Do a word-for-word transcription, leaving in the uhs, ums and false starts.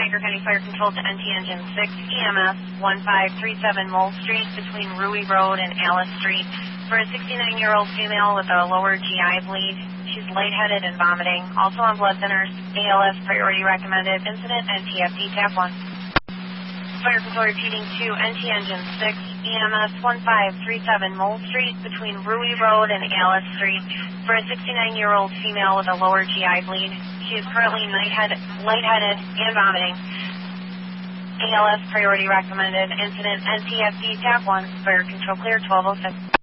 Edgar County Fire Control to N T Engine six, E M S one five three seven Mole Street between Rui Road and Alice Street for a sixty-nine-year-old female with a lower G I bleed. She's lightheaded and vomiting. Also on blood thinners. A L S priority recommended. Incident N T F D Tap one. Fire Control repeating to N T Engine six, E M S one five three seven Mole Street between Rui Road and Alice Street for a sixty-nine-year-old female with a lower G I bleed. She is currently lightheaded, lightheaded and vomiting. A L S priority recommended. Incident N T F D Tap one. Fire Control clear twelve oh six.